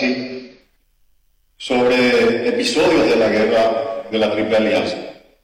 Brasil sobre episodios de la guerra de la Triple Alianza.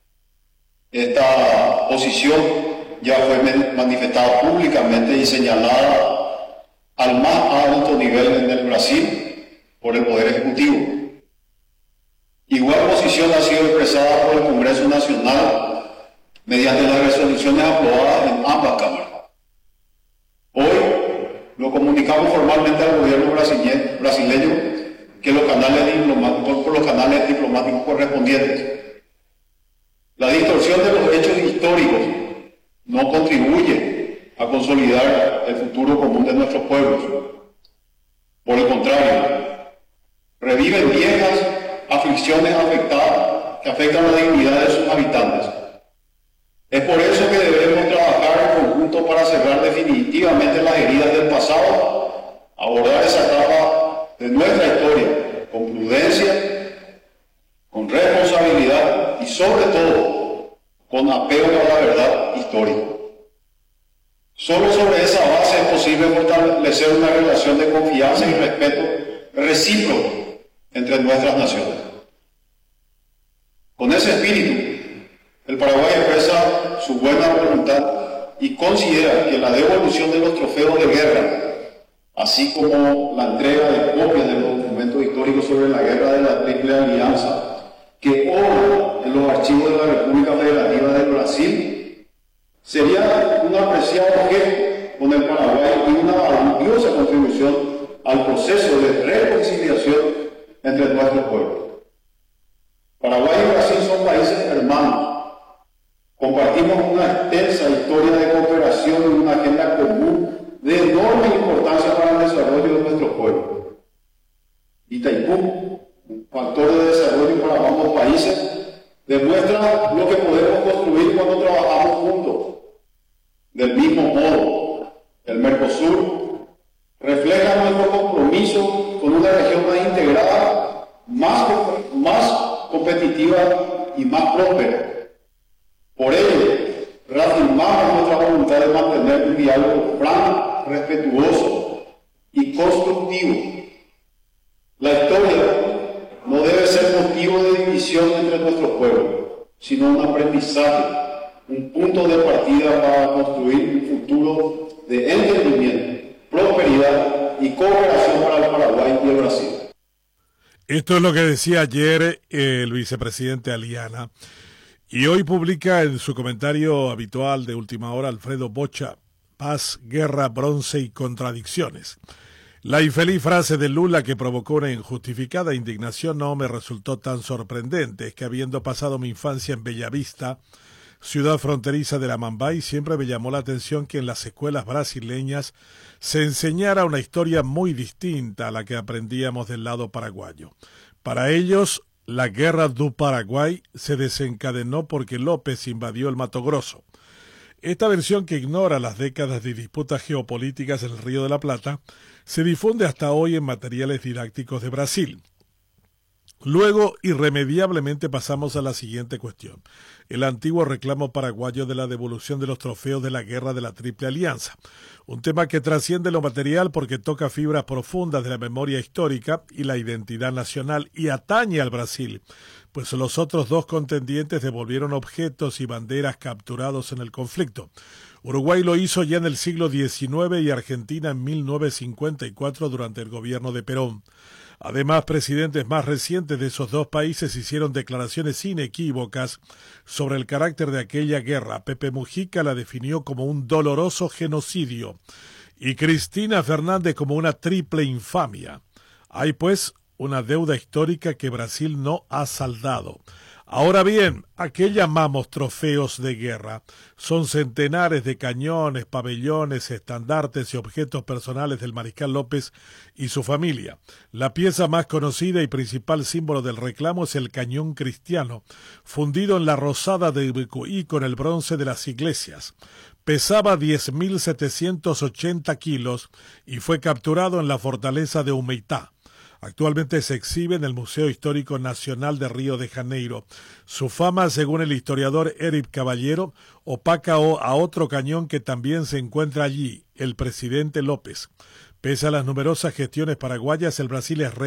Esta posición ya fue manifestada públicamente y señalada al más alto nivel en el Brasil por el Poder Ejecutivo. Igual posición ha sido expresada por el Congreso Nacional mediante las resoluciones aprobadas en ambas cámaras. Hoy lo comunicamos formalmente al gobierno brasileño que por los canales diplomáticos correspondientes. La distorsión de los hechos históricos no contribuye a consolidar el futuro común de nuestros pueblos. Por el contrario, reviven viejas aflicciones que afectan la dignidad de sus habitantes. Es por eso que debemos trabajar en conjunto para cerrar definitivamente las heridas del pasado, abordar esa etapa de nuestra historia con prudencia, con responsabilidad y sobre todo con apego a la verdad histórica. Solo sobre esa base es posible fortalecer una relación de confianza y respeto recíproco entre nuestras naciones. Con ese espíritu, el Paraguay expresa su buena voluntad y considera que la devolución de los trofeos de guerra, así como la entrega de copias de los documentos históricos sobre la guerra de la Triple Alianza, que obran en los archivos de la República Federativa del Brasil, sería un apreciado gesto con el Paraguay y una valiosa contribución al proceso de reconciliación entre nuestros pueblos. Paraguay y Brasil son países hermanos. Compartimos una extensa historia de cooperación y una agenda común de enorme importancia para el desarrollo de nuestro pueblo. Itaipú, un factor de desarrollo para ambos países, demuestra lo que podemos construir cuando trabajamos juntos. Del mismo modo, el Mercosur refleja nuestro compromiso con una región más integrada, más competitiva y más próspera. Por ello, reafirmamos nuestra voluntad de mantener un diálogo franco, respetuoso y constructivo. La historia no debe ser motivo de división entre nuestros pueblos, sino un aprendizaje, un punto de partida para construir un futuro de entendimiento, prosperidad y cooperación para el Paraguay y el Brasil. Esto es lo que decía ayer el vicepresidente Aliana. Y hoy publica en su comentario habitual de última hora Alfredo Bocha, paz, guerra, bronce y contradicciones. La infeliz frase de Lula que provocó una injustificada indignación no me resultó tan sorprendente. Es que habiendo pasado mi infancia en Bellavista, ciudad fronteriza de la Mambay, siempre me llamó la atención que en las escuelas brasileñas se enseñara una historia muy distinta a la que aprendíamos del lado paraguayo. Para ellos, la guerra do Paraguay se desencadenó porque López invadió el Mato Grosso. Esta versión, que ignora las décadas de disputas geopolíticas en el Río de la Plata, se difunde hasta hoy en materiales didácticos de Brasil. Luego, irremediablemente pasamos a la siguiente cuestión: el antiguo reclamo paraguayo de la devolución de los trofeos de la guerra de la Triple Alianza. Un tema que trasciende lo material porque toca fibras profundas de la memoria histórica y la identidad nacional y atañe al Brasil, pues los otros dos contendientes devolvieron objetos y banderas capturados en el conflicto. Uruguay lo hizo ya en el siglo XIX y Argentina en 1954 durante el gobierno de Perón. Además, presidentes más recientes de esos dos países hicieron declaraciones inequívocas sobre el carácter de aquella guerra. Pepe Mujica la definió como un doloroso genocidio y Cristina Fernández como una triple infamia. Hay, pues, una deuda histórica que Brasil no ha saldado. Ahora bien, ¿a qué llamamos trofeos de guerra? Son centenares de cañones, pabellones, estandartes y objetos personales del mariscal López y su familia. La pieza más conocida y principal símbolo del reclamo es el cañón cristiano, fundido en la rosada de Ibicuí con el bronce de las iglesias. Pesaba 10.780 kilos y fue capturado en la fortaleza de Humeitá. Actualmente se exhibe en el Museo Histórico Nacional de Río de Janeiro. Su fama, según el historiador Eric Caballero, opaca a otro cañón que también se encuentra allí, el presidente López. Pese a las numerosas gestiones paraguayas, el Brasil es